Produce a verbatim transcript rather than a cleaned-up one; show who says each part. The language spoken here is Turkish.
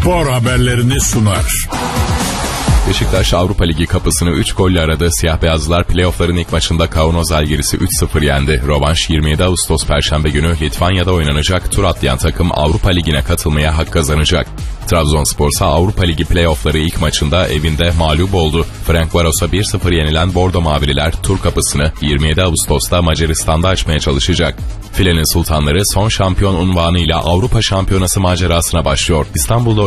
Speaker 1: spor haberlerini sunar.
Speaker 2: Beşiktaş Avrupa Ligi kapısını üç golle aradı. Siyah beyazlılar playoff'ların ilk maçında Kaunas Žalgiris'i üç sıfır yendi. Rövanş yirmi yedi Ağustos Perşembe günü Litvanya'da oynanacak. Tur atlayan takım Avrupa Ligi'ne katılmaya hak kazanacak. Trabzonspor ise Avrupa Ligi playoff'ları ilk maçında evinde mağlup oldu. Ferencvaros'a bir sıfır yenilen Bordo Mavililer tur kapısını yirmi yedi Ağustos'ta Macaristan'da açmaya çalışacak. Filenin Sultanları son şampiyon unvanıyla Avrupa Şampiyonası macerasına başlıyor. İstanbul'da